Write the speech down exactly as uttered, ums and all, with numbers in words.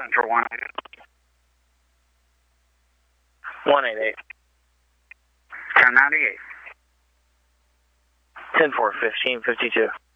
Central one eight eight. one eight eight. ten ninety-eight. ten four, fifteen fifty-two.